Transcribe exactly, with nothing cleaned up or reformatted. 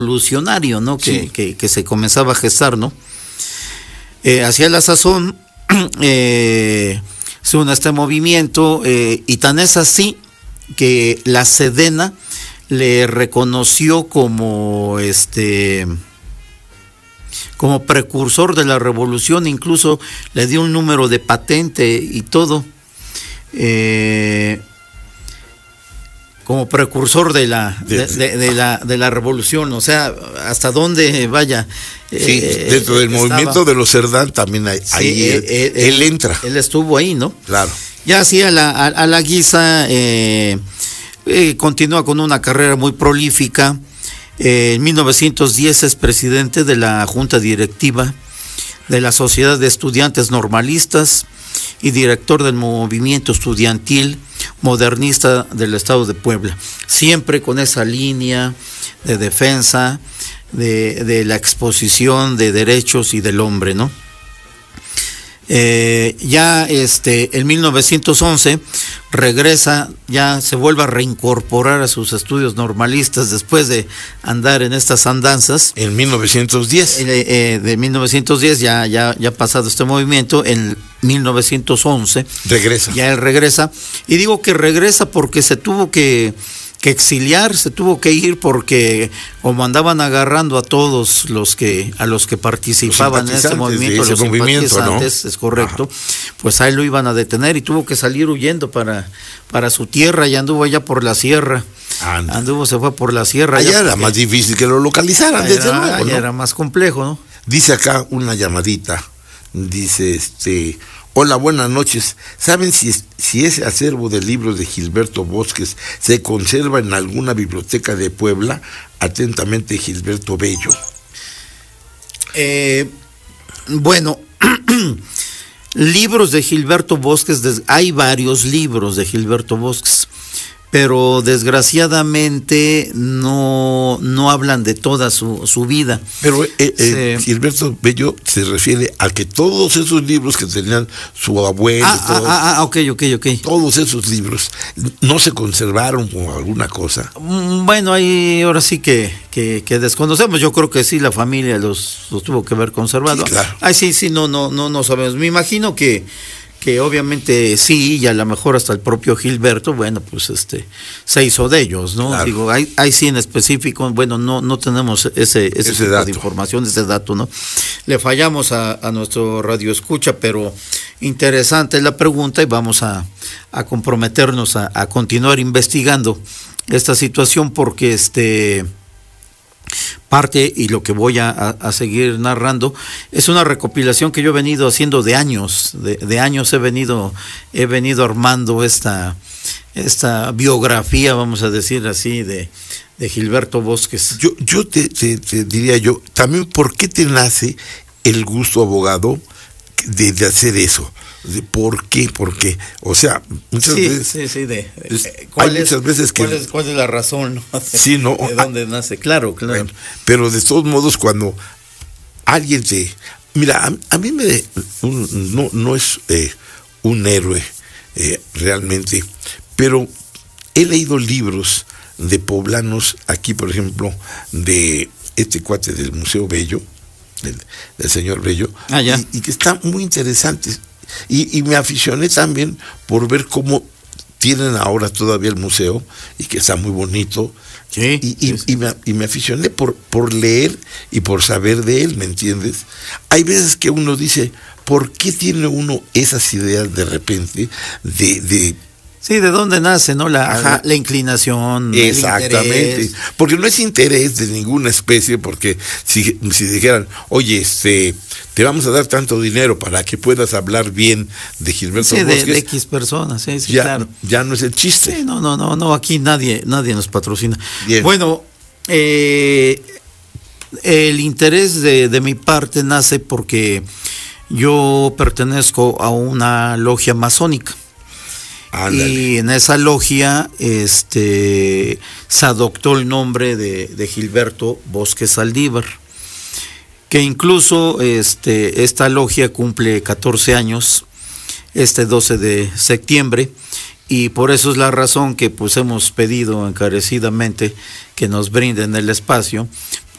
revolucionario, ¿no? Que, Sí. que, que se comenzaba a gestar, ¿no? Eh, hacia la sazón eh, se une a este movimiento eh, y tan es así que la Sedena le reconoció como este como precursor de la revolución, incluso le dio un número de patente y todo. Eh, como precursor de la de, de, de la de la revolución, o sea, hasta dónde vaya. Sí, eh, dentro del estaba. movimiento de los Cerdán también hay, Sí, ahí eh, él, eh, él él, entra. Él estuvo ahí, ¿no? Claro. Ya así a la, a, a la guisa, eh, eh, continúa con una carrera muy prolífica. Eh, en mil novecientos diez es presidente de la Junta Directiva de la Sociedad de Estudiantes Normalistas y director del movimiento estudiantil modernista del Estado de Puebla, siempre con esa línea de defensa de, de la exposición de derechos y del hombre, ¿no? Eh, ya este, en mil novecientos once regresa, ya se vuelve a reincorporar a sus estudios normalistas después de andar en estas andanzas. En mil novecientos diez. Eh, eh, de mil novecientos diez ya, ya, ya pasado este movimiento, en mil novecientos once Regresa. ya él regresa, y digo que regresa porque se tuvo que que exiliar, se tuvo que ir porque como andaban agarrando a todos los que a los que participaban en ese movimiento, ese los movimiento, simpatizantes, ¿no? Es correcto. Ajá. Pues ahí lo iban a detener y tuvo que salir huyendo para para su tierra, y anduvo allá por la sierra. Anda. Anduvo, se fue por la sierra. Allá era más difícil que lo localizaran, desde era, luego, allá ¿no? era más complejo, ¿no? Dice acá una llamadita, dice este... Hola, buenas noches. ¿Saben si, si ese acervo de libros de Gilberto Bosques se conserva en alguna biblioteca de Puebla? Atentamente, Gilberto Bello. Eh, bueno, libros de Gilberto Bosques, hay varios libros de Gilberto Bosques, pero desgraciadamente no, no hablan de toda su, su vida. Pero eh, eh, sí. Gilberto Bello se refiere a que todos esos libros que tenían su abuelo, ah, todos, ah, ah, ok, ok, ok. todos esos libros no se conservaron por alguna cosa. Bueno, ahí ahora sí que, que, que desconocemos. Yo creo que sí, la familia los, los tuvo que haber conservado. Sí, claro. Ay, sí, sí, no, no, no, no sabemos. Me imagino que que obviamente sí, y a lo mejor hasta el propio Gilberto, bueno, pues este se hizo de ellos, ¿no? Claro. Digo, hay, hay sí en específico, bueno, no, no tenemos ese, ese, ese tipo dato. de información, ese dato, ¿no? Le fallamos a, a nuestro radio escucha, pero interesante la pregunta y vamos a, a comprometernos a, a continuar investigando esta situación, porque este parte, y lo que voy a, a seguir narrando, es una recopilación que yo he venido haciendo de años, de, de años he venido, he venido armando esta, esta biografía, vamos a decir así, de, de Gilberto Bosques. Yo, yo te, te, te diría yo, también, ¿por qué te nace el gusto, abogado, de, de hacer eso? ¿Por qué? ¿Por qué? O sea, muchas sí, veces... Sí, sí, de, es, hay es, muchas veces que... ¿cuál es, cuál es la razón, no? De, sí, ¿no? ¿De dónde nace? Claro, claro. Bueno, pero de todos modos, cuando alguien te... Mira, a, a mí me... Un, no, no es eh, un héroe eh, realmente, pero he leído libros de poblanos, aquí por ejemplo, de este cuate del Museo Bello, del, del señor Bello, ah, ya. Y, y que están muy interesantes. Y, y me aficioné también por ver cómo tienen ahora todavía el museo y que está muy bonito. Sí, y, y, sí, sí. y, me, y me aficioné por, por leer y por saber de él, ¿me entiendes? Hay veces que uno dice, ¿por qué tiene uno esas ideas de repente de... de sí, ¿de dónde nace, no? La, Ajá. la inclinación. Exactamente. Porque no es interés de ninguna especie, porque si, si dijeran, oye, este, te vamos a dar tanto dinero para que puedas hablar bien de Gilberto sí, Bosques. De, de X personas, sí, sí, ya, claro. Ya no es el chiste. Sí, no, no, no, no, aquí nadie, nadie nos patrocina. Bien. Bueno, eh, el interés de, de mi parte nace porque yo pertenezco a una logia masónica. Ándale. Y en esa logia este, se adoptó el nombre de, de Gilberto Bosques Saldívar, que incluso este, esta logia cumple catorce años este doce de septiembre, y por eso es la razón que pues hemos pedido encarecidamente que nos brinden el espacio